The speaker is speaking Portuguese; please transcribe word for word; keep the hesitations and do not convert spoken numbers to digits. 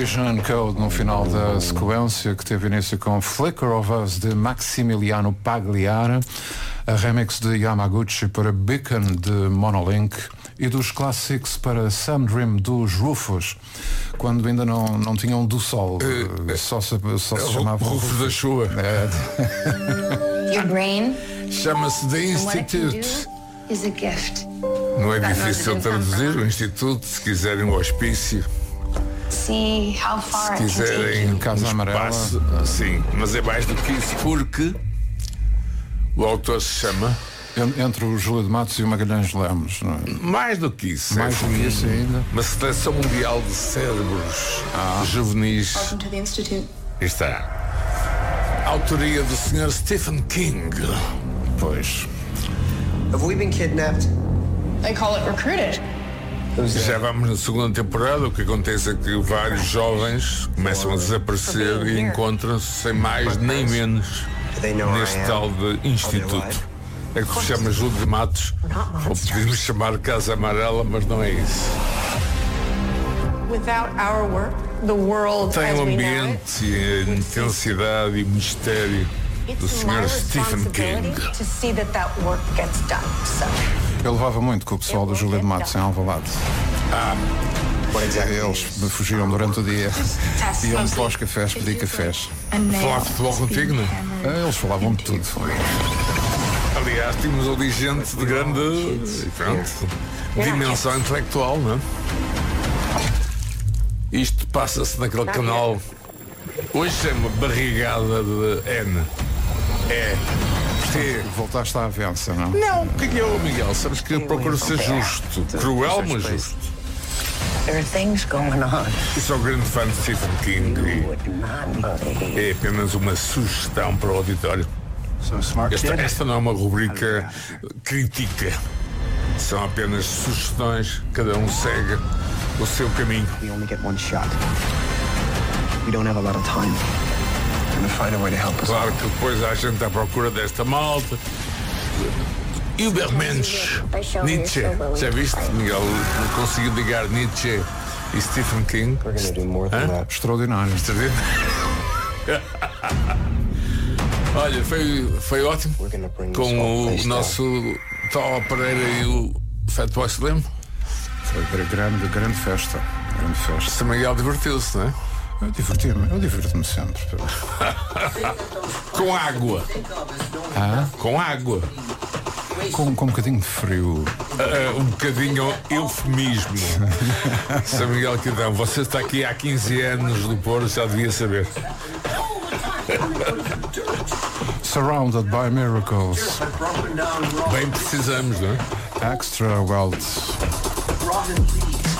Vision Code no final da sequência, que teve início com Flicker of Us de Maximiliano Pagliara, a remix de Yamaguchi para Beacon de Monolink e dos Classics para Some Dream dos Rufus, quando ainda não, não tinham do sol, uh, só se, só se chamava Rufus da Chuva. É. Your brain Chama-se The Institute. is a gift. Não é difícil traduzir o Instituto, se quiserem o hospício. See how far Se it can take quiserem you. Casa um Amarela. espaço, sim, mas é mais do que isso, porque o autor se chama En- Entre o Júlio de Matos e o Magalhães Lemos, não é? mais do que isso. Mais é do que isso ainda. uma seleção mundial de cérebros juvenis. Welcome to the Institute. Aí está. Autoria do senhor Stephen King. Pois. Have we been kidnapped? They call it recruited. Who's Já that? vamos na segunda temporada. O que acontece é que vários jovens começam a desaparecer e encontram-se sem mais nem menos Do they know where I neste am? tal de instituto. É que se chama Júlio de Matos, ou podemos chamar Casa Amarela, mas não é isso. Without our work, the world Tem as o we know it, ambiente e a intensidade e o mistério do it's my senhor Stephen King. responsibility to see that that work gets done. So Eu levava muito com o pessoal do Júlio de Matos em Alvalade. What exactly Eles is- me fugiam durante o dia. Iam para os cafés pedir cafés. Falar de futebol contigo, não é? Ah, Eles falavam de tudo. Aliás, tínhamos ali gente de grande pronto, dimensão intelectual, não é? Isto passa-se naquele canal. Hoje chama Barrigada de N. É. T. Voltaste à avança, não? Não, quem é o Miguel? Sabes que eu procuro ser justo. Cruel, mas justo. There are things going on Eu sou um grande fã de Stephen King you would not believe. e é apenas uma sugestão para o auditório. So smart Esta, kid. esta não é uma rubrica crítica. São apenas sugestões, cada um segue o seu caminho. We only get one shot. We don't have a lot of time. I'm gonna find a way to help us. Claro que depois há gente à procura desta malta. Ubermensch, Nietzsche. Já viste, Miguel? Não consegui ligar Nietzsche e Stephen King. We're gonna do more than Hã? that. Extraordinário. Está a ver? Olha, foi, foi ótimo We're gonna bring this com whole o place nosso Tó Pereira e o Fatboy Slim. Foi gra- grande, grande festa. Grande festa. São Miguel divertiu-se, não é? Eu diverti-me, eu divirto-me sempre. Com água. Ah? Com água. Com, com um bocadinho de frio. Ah, um bocadinho eufemismo. São Miguel Quidão, você está aqui há quinze anos do Porto, já devia saber. Surrounded by miracles. Bem precisamos, não é? Extra wealth.